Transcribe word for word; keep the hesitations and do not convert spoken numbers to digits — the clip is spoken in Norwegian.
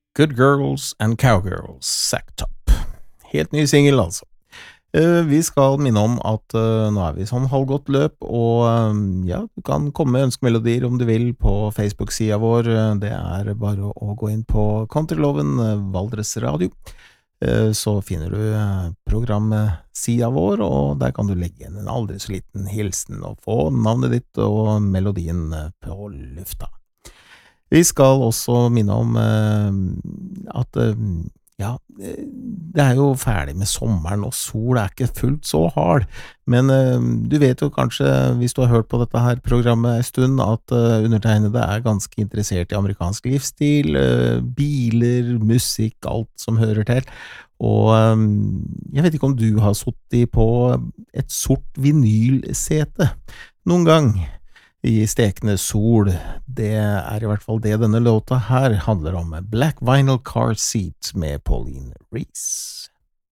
Good Girls and Cowgirls, Sacktop. Helt ny single, altså. Eh, Vi skal minne om at eh, nå er vi sånn halvgått løp, og eh, ja, du kan komme med ønskemelodier om du vil på Facebook-sida vår. Eh, Det er bare å, å gå inn på Countryloven, eh, Valdres Radio. Eh, Så finner du eh, programsida vår, og der kan du legge igjen en aldri så liten hilsen og få navnet ditt og melodien eh, på lufta. Vi skal også minne om eh, at eh, ja, eh, det er jo ferdig med sommeren, og sol er ikke fullt så hard, men eh, du vet jo kanskje, hvis du har hørt på dette her programmet en stund, at eh, undertegnede er ganske interessert i amerikansk livsstil, eh, biler, musikk, alt som hører til, og eh, jeg vet ikke om du har suttet på et sort vinylsete noen gang, i stekende sol. Det er i hvert fall det denne låta her handler om. Black Vinyl Car Seat med Pauline Reese.